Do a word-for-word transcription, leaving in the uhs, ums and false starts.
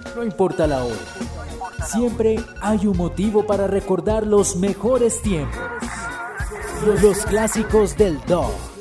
No importa la hora, siempre hay un motivo para recordar los mejores tiempos. Los clásicos del D O G.